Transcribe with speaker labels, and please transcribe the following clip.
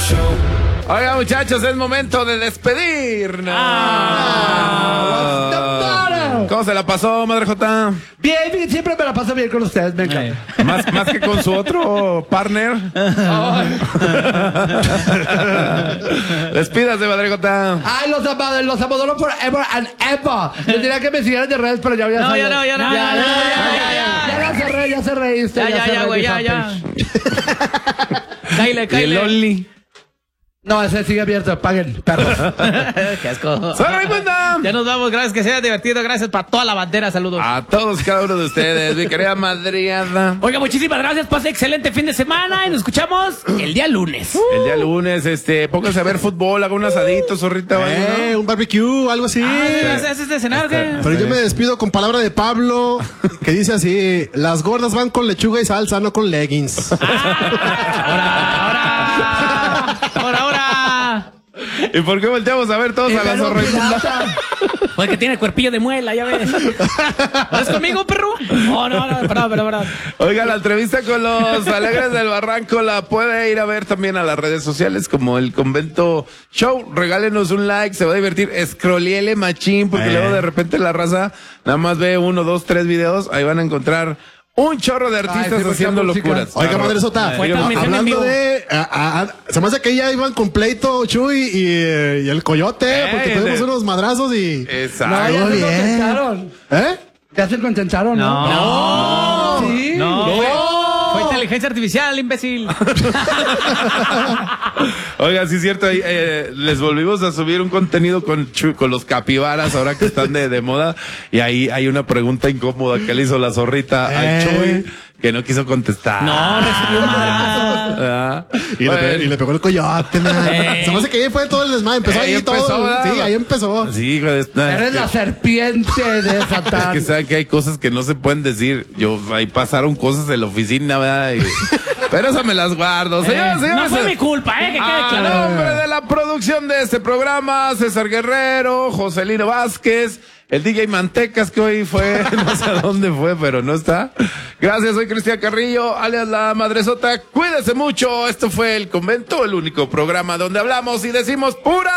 Speaker 1: Oiga, muchachos, es momento de despedirnos. ¿Cómo se la pasó, Madre Jota?
Speaker 2: Bien, siempre me la paso bien con ustedes, me encanta.
Speaker 1: Más que con su otro partner. Despídase, Madre Jota.
Speaker 2: Ay, los adoro forever and ever. Yo diría que me siguieran de redes, pero ya voy a
Speaker 3: No,
Speaker 2: salir.
Speaker 3: ya no.
Speaker 2: Ya se reíste.
Speaker 3: Ya, güey, ya. Cáile.
Speaker 1: Y el Only.
Speaker 2: No, ese sigue abierto, paguen, perros.
Speaker 3: Qué asco.
Speaker 1: ¡Soy Raimundo!
Speaker 3: Ya nos vamos, gracias que sea divertido, gracias para toda la bandera, saludos.
Speaker 1: A todos cada uno de ustedes, mi querida madriada.
Speaker 3: Oiga, muchísimas gracias, pase excelente fin de semana y nos escuchamos el día lunes.
Speaker 1: El día lunes, pónganse a ver fútbol, haga un asadito, zorrita. ¿No?
Speaker 4: Un barbecue, algo así.
Speaker 3: ¿Haces de cenar o qué?
Speaker 4: Pero yo me despido con palabra de Pablo, que dice así: las gordas van con lechuga y salsa, no con leggings.
Speaker 3: Ahora.
Speaker 1: ¿Y por qué volteamos a ver todos a la zorrita?
Speaker 3: Porque tiene cuerpillo de muela, ya ves. ¿Estás conmigo, perro? No, perdón.
Speaker 1: Oiga, la entrevista con los Alegres del Barranco la puede ir a ver también a las redes sociales como el Convento Show. Regálenos un like, se va a divertir. Scrolliele machín, porque luego de repente la raza nada más ve 1, 2, 3 videos. Ahí van a encontrar un chorro de artistas haciendo locuras.
Speaker 4: Oiga, Madre Sota, hablando de... se me hace que ya iban con pleito Chuy y el Coyote, porque tuvimos unos madrazos y...
Speaker 1: Exacto.
Speaker 2: No, ya se contentaron. ¿Ya se contentaron?
Speaker 3: No.
Speaker 2: ¿Sí?
Speaker 3: No. Fue inteligencia artificial, imbécil.
Speaker 1: Oiga, sí es cierto, les volvimos a subir un contenido con los capibaras ahora que están de moda, y ahí hay una pregunta incómoda que le hizo la zorrita al Chuy, que no quiso contestar.
Speaker 3: No, recibió madrazos.
Speaker 4: Y le pegó el Coyote, Se me hace que ahí fue todo el desmadre, empezó ahí todo. Sí, ahí empezó.
Speaker 1: Sí, hijo de...
Speaker 2: Eres la serpiente de Satán.
Speaker 1: Es que saben que hay cosas que no se pueden decir. Ahí pasaron cosas en la oficina, ¿verdad? Pero eso me las guardo. Señores,
Speaker 3: no fue mi culpa, que quede claro.
Speaker 1: A nombre de la producción de este programa, César Guerrero, Joselino Vázquez, el DJ Mantecas, que hoy fue, no sé a dónde fue, pero no está. Gracias, soy Cristian Carrillo, alias La Madresota. Cuídese mucho. Esto fue El Convento, el único programa donde hablamos y decimos pura